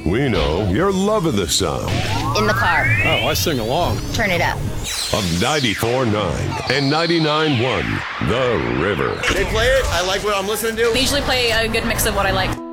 We know you're loving the sound In the car. Oh, I sing along. Turn it up. of 94.9 and 99.1 The River. They play it. I like what I'm listening to. They usually play a good mix of what I like.